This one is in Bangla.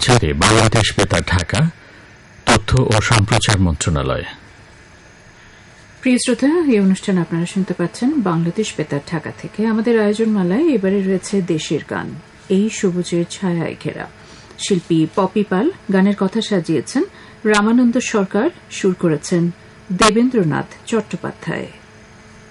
প্রচারে বাংলাদেশ বেতার ঢাকা, তথ্য ও সম্প্রচার মন্ত্রণালয়। প্রিয় শ্রোতা, এই অনুষ্ঠান আপনারা শুনতে পাচ্ছেন বাংলাদেশ বেতার ঢাকা থেকে। আমাদের আয়োজন মালায় এবারে রয়েছে দেশের গান, এই সবুজের ছায়ায় ঘেরা। শিল্পী পপি পাল গানের কথা সাজিয়েছেন রামানন্দ সরকার, সুর করেছেন দেবেন্দ্রনাথ চট্টোপাধ্যায়।